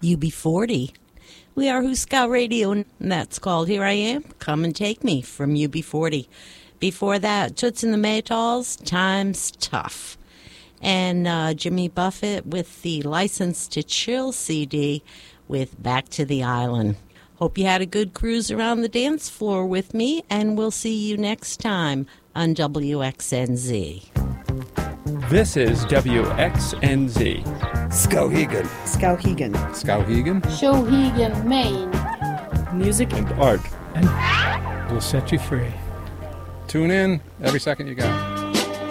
UB40. We are Who Scout Radio, and that's called Here I Am, Come and Take Me from UB40. Before that, Toots and the Maytals, Time's Tough. And Jimmy Buffett with the License to Chill CD with Back to the Island. Hope you had a good cruise around the dance floor with me, and we'll see you next time on WXNZ. This is WXNZ. Skowhegan. Skowhegan. Skowhegan. Skowhegan, Maine. Music And art. And we'll set you free. Tune in every second you got.